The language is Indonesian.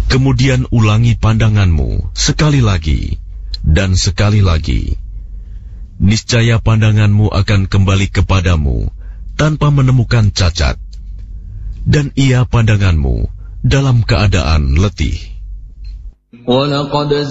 Kemudian ulangi pandanganmu sekali lagi dan sekali lagi. Niscaya pandanganmu akan kembali kepadamu tanpa menemukan cacat, dan ia pandanganmu dalam keadaan letih.